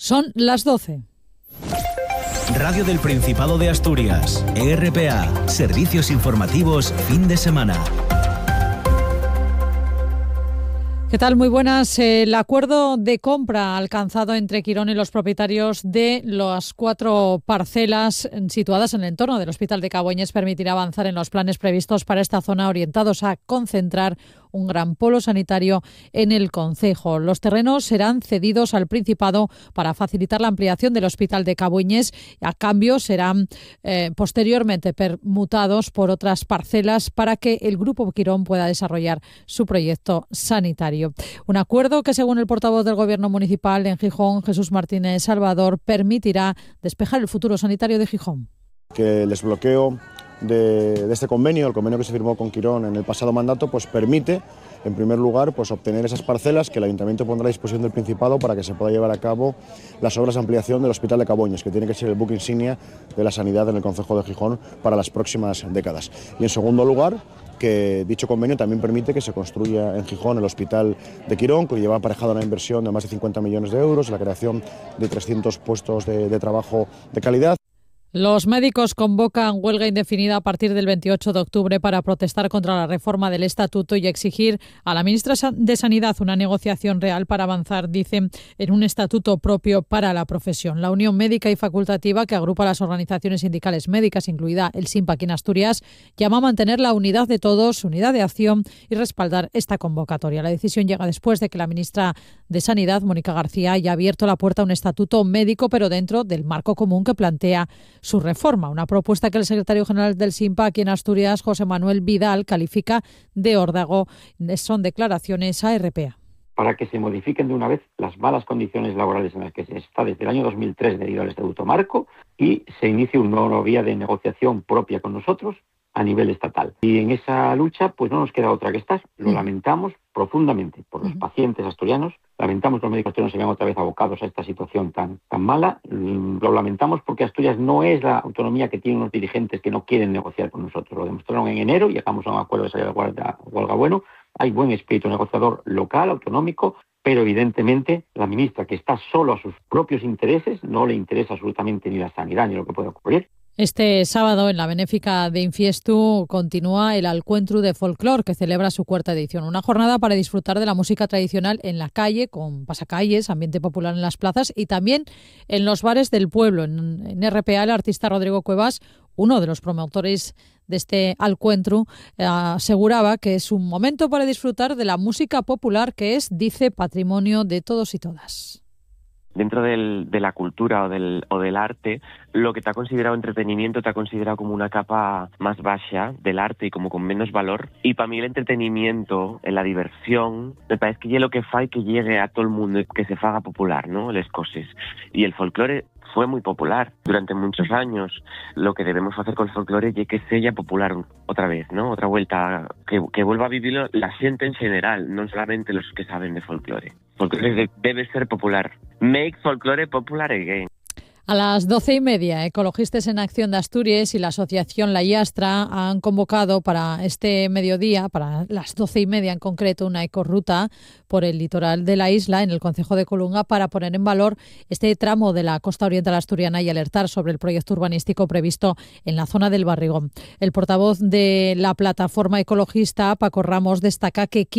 Son las 12. Radio del Principado de Asturias, RPA, servicios informativos, fin de semana. ¿Qué tal? Muy buenas. El acuerdo de compra alcanzado entre Quirón y los propietarios de las 4 parcelas situadas en el entorno del Hospital de Cabueñes permitirá avanzar en los planes previstos para esta zona, orientados a concentrar un gran polo sanitario en el concejo. Los terrenos serán cedidos al Principado para facilitar la ampliación del Hospital de Cabueñes. A cambio, serán posteriormente permutados por otras parcelas para que el Grupo Quirón pueda desarrollar su proyecto sanitario. Un acuerdo que, según el portavoz del Gobierno municipal en Gijón, Jesús Martínez Salvador, permitirá despejar el futuro sanitario de Gijón. Que el desbloqueo de este convenio, el convenio que se firmó con Quirón en el pasado mandato, pues permite, en primer lugar, pues obtener esas parcelas que el Ayuntamiento pondrá a disposición del Principado para que se pueda llevar a cabo las obras de ampliación del Hospital de Cabueñes, que tiene que ser el buque insignia de la sanidad en el concejo de Gijón para las próximas décadas. Y en segundo lugar, que dicho convenio también permite que se construya en Gijón el Hospital de Quirón, que lleva aparejada una inversión de más de 50 millones de euros, la creación de 300 puestos de trabajo de calidad. Los médicos convocan huelga indefinida a partir del 28 de octubre para protestar contra la reforma del estatuto y exigir a la ministra de Sanidad una negociación real para avanzar, dicen, en un estatuto propio para la profesión. La Unión Médica y Facultativa, que agrupa las organizaciones sindicales médicas, incluida el SINPA aquí en Asturias, llama a mantener la unidad de todos, unidad de acción y respaldar esta convocatoria. La decisión llega después de que la ministra de Sanidad, Mónica García, haya abierto la puerta a un estatuto médico, pero dentro del marco común que plantea su reforma, una propuesta que el secretario general del SINPA aquí en Asturias, José Manuel Vidal, califica de órdago. Son declaraciones a RPA. Para que se modifiquen de una vez las malas condiciones laborales en las que se está desde el año 2003 debido al Estatuto Marco y se inicie una nueva vía de negociación propia con nosotros a nivel estatal. Y en esa lucha pues no nos queda otra que estar. Lo lamentamos profundamente por los pacientes asturianos. Lamentamos que los médicos asturianos se vean otra vez abocados a esta situación tan mala. Lo lamentamos porque Asturias no es la autonomía que tienen unos dirigentes que no quieren negociar con nosotros. Lo demostraron en enero y llegamos a un acuerdo de salida de huelga bueno. Hay buen espíritu negociador local, autonómico, pero evidentemente la ministra, que está solo a sus propios intereses, no le interesa absolutamente ni la sanidad ni lo que pueda ocurrir. Este sábado, en la benéfica de Infiestu, continúa el Alcuentru de Folclor, que celebra su 4ª edición. Una jornada para disfrutar de la música tradicional en la calle, con pasacalles, ambiente popular en las plazas y también en los bares del pueblo. En RPA, el artista Rodrigo Cuevas, uno de los promotores de este Alcuentru, aseguraba que es un momento para disfrutar de la música popular que es, dice, patrimonio de todos y todas. Dentro de la cultura o del arte, lo que te ha considerado entretenimiento te ha considerado como una capa más baja del arte y como con menos valor. Y para mí el entretenimiento, la diversión, me parece que es lo que fa que llegue a todo el mundo, que se faga popular, ¿no? Les cosas. Y el folclore fue muy popular durante muchos años. Lo que debemos hacer con el folclore es que sea popular otra vez, ¿no? Otra vuelta, que vuelva a vivirlo la gente en general, no solamente los que saben de folclore. Folclore debe ser popular. Make folclore popular again. A las 12:30, Ecologistas en Acción de Asturias y la asociación La Yastra han convocado para este mediodía, para las 12:30 en concreto, una ecorruta por el litoral de la isla, en el concejo de Colunga, para poner en valor este tramo de la costa oriental asturiana y alertar sobre el proyecto urbanístico previsto en la zona del Barrigón. El portavoz de la plataforma ecologista, Paco Ramos, destaca que